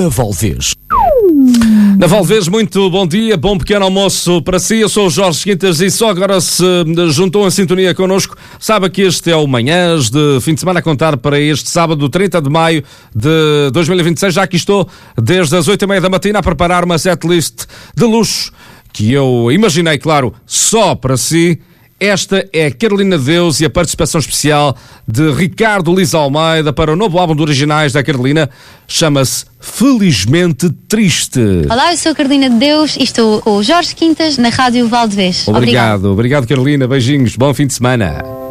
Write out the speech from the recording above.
na Valdez. Na Valdez, muito bom dia, bom pequeno almoço para si. Eu sou o Jorge Quintas e só agora se juntou em sintonia connosco, sabe que este é o Manhãs de fim de semana a contar para este sábado, 30 de maio de 2026. Já aqui estou desde as 8h30 da matina a preparar uma setlist de luxo que eu imaginei, claro, só para si. Esta é a Carolina de Deus e a participação especial de Ricardo Liz Almeida para o novo álbum de originais da Carolina, chama-se Felizmente Triste. Olá, eu sou a Carolina de Deus e estou com o Jorge Quintas na Rádio Valdez. Obrigado Carolina, beijinhos, bom fim de semana.